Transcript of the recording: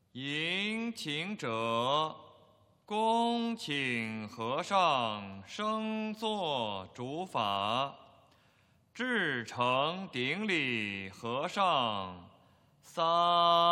迎请者，恭请和尚升座主法。至诚顶礼和尚，三。